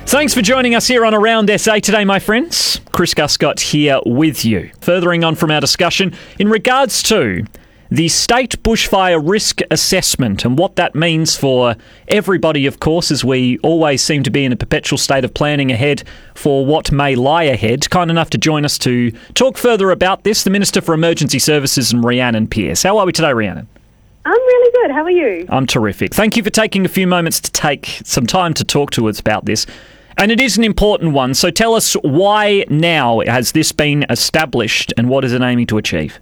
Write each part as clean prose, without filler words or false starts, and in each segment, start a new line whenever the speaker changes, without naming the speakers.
Thanks for joining us here on Around SA today, my friends. Chris Guscott here with you. Furthering on from our discussion in regards to the state bushfire risk assessment and what that means for everybody, of course, as we always seem to be in a perpetual state of planning ahead for what may lie ahead. Kind enough to join us to talk further about this, the Minister for Emergency Services, Rhiannon Pearce. How are we today, Rhiannon?
I'm really good. How are you?
I'm terrific. Thank you for taking a few moments to take some time to talk to us about this. And it is an important one, so tell us, why now has this been established and what is it aiming to achieve?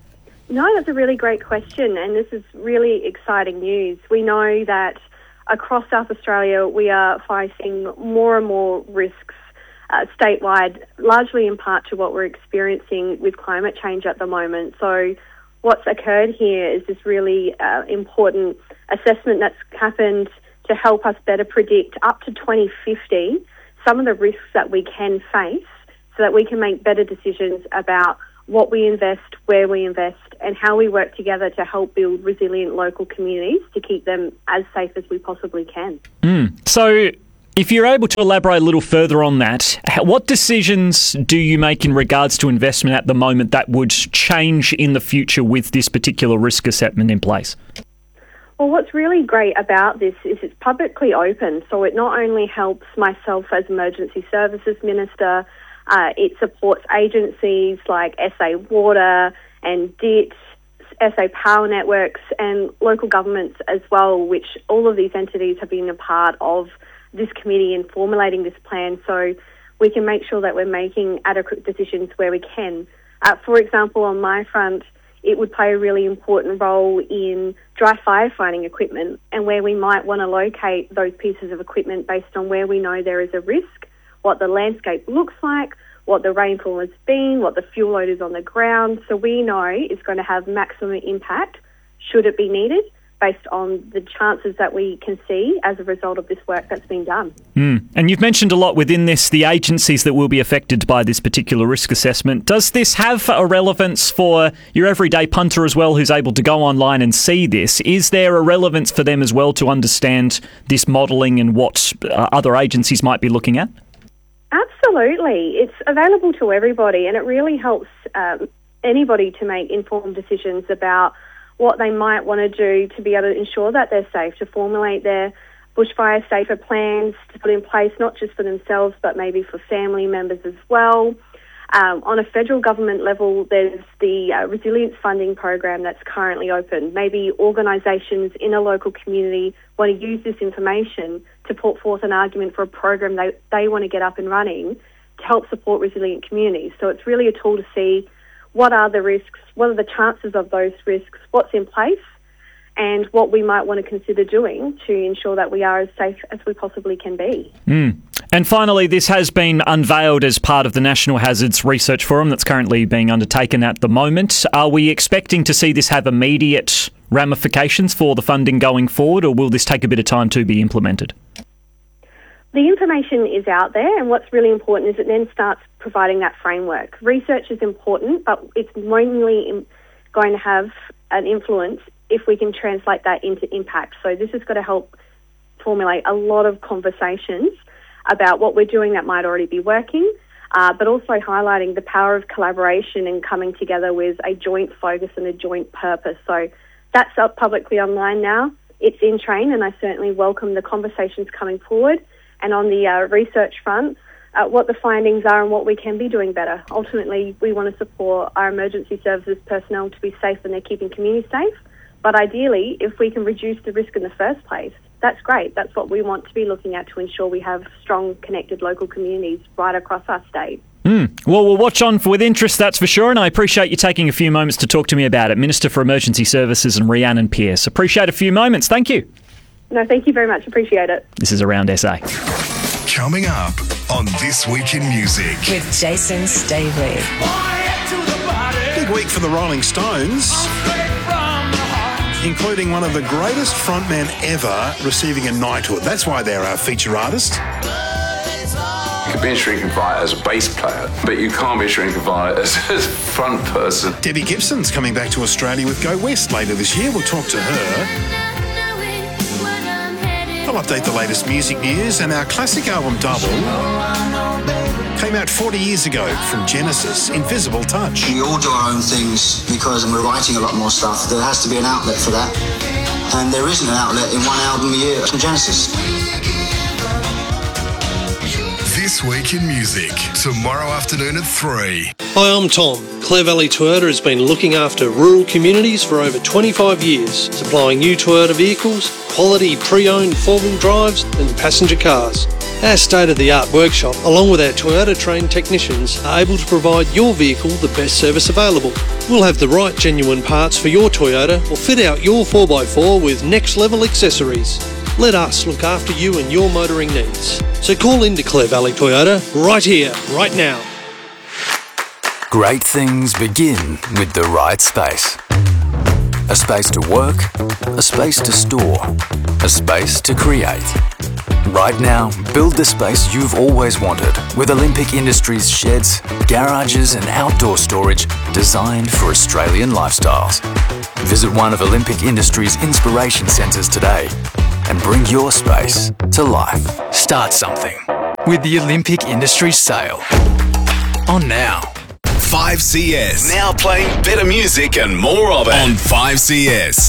No, that's a really great question, and this is really exciting news. We know that across South Australia we are facing more and more risks statewide, largely in part to what we're experiencing with climate change at the moment. So what's occurred here is this really important assessment that's happened to help us better predict up to 2050 some of the risks that we can face so that we can make better decisions about what we invest, where we invest, and how we work together to help build resilient local communities to keep them as safe as we possibly can.
So if you're able to elaborate a little further on that, what decisions do you make in regards to investment at the moment that would change in the future with this particular risk assessment in place?
Well, what's really great about this is it's publicly open, so it not only helps myself as Emergency Services Minister, it supports agencies like SA Water and DIT, SA Power Networks, and local governments as well, which all of these entities have been a part of this committee in formulating this plan, so we can make sure that we're making adequate decisions where we can. For example, on my front, it would play a really important role in dry firefighting equipment and where we might want to locate those pieces of equipment based on where we know there is a risk, what the landscape looks like, what the rainfall has been, what the fuel load is on the ground. So we know it's going to have maximum impact should it be needed based on the chances that we can see as a result of this work that's been done.
And you've mentioned a lot within this, the agencies that will be affected by this particular risk assessment. Does this have a relevance for your everyday punter as well who's able to go online and see this? Is there a relevance for them as well to understand this modelling and what other agencies might be looking at?
Absolutely. It's available to everybody, and it really helps anybody to make informed decisions about what they might want to do to be able to ensure that they're safe, to formulate their bushfire safer plans to put in place, not just for themselves, but maybe for family members as well. On a federal government level, there's the resilience funding program that's currently open. Maybe organisations in a local community want to use this information to put forth an argument for a program they want to get up and running to help support resilient communities. So it's really a tool to see what are the risks, what are the chances of those risks, what's in place, and what we might want to consider doing to ensure that we are as safe as we possibly can be.
And finally, this has been unveiled as part of the National Hazards Research Forum that's currently being undertaken at the moment. Are we expecting to see this have immediate ramifications for the funding going forward, or will this take a bit of time to be implemented?
The information is out there, and what's really important is it then starts providing that framework. Research is important, but it's only going to have an influence if we can translate that into impact. So this is going to help formulate a lot of conversations about what we're doing that might already be working, but also highlighting the power of collaboration and coming together with a joint focus and a joint purpose. So that's up publicly online now. It's in train, and I certainly welcome the conversations coming forward. And on the research front, what the findings are and what we can be doing better. Ultimately, we want to support our emergency services personnel to be safe and they're keeping communities safe. But ideally, if we can reduce the risk in the first place, that's great. That's what we want to be looking at to ensure we have strong, connected local communities right across our state.
Well, we'll watch on with interest, that's for sure, and I appreciate you taking a few moments to talk to me about it. Minister for Emergency Services Rhiannon Pearce. Appreciate a few moments. Thank you.
No, thank you very much. Appreciate it.
This is Around SA.
Coming up on This Week in Music
with Jason Stavely.
Big week for the Rolling Stones, including one of the greatest frontmen ever receiving a knighthood. That's why they're our feature artist.
You could be a shrinking fire as a bass player, but you can't be a shrinking fire as a front person.
Debbie Gibson's coming back to Australia with Go West later this year. We'll talk to her. We'll update the latest music news, and our classic album Double came out 40 years ago from Genesis, Invisible Touch.
We all do our own things because we're writing a lot more stuff. There has to be an outlet for that. And there isn't an outlet in one album a year from Genesis.
This Week in Music, tomorrow afternoon at 3.
Hi, I'm Tom. Clare Valley Toyota has been looking after rural communities for over 25 years, supplying new Toyota vehicles, quality pre-owned four-wheel drives and passenger cars. Our state-of-the-art workshop, along with our Toyota-trained technicians, are able to provide your vehicle the best service available. We'll have the right genuine parts for your Toyota or fit out your 4x4 with next-level accessories. Let us look after you and your motoring needs. So call into Clare Valley Toyota right here, right now.
Great things begin with the right space. A space to work, a space to store, a space to create. Right now, build the space you've always wanted with Olympic Industries sheds, garages and outdoor storage designed for Australian lifestyles. Visit one of Olympic Industries' inspiration centres today and bring your space to life. Start something with the Olympic Industries sale. On now.
5CS. Now playing better music and more of it on 5CS.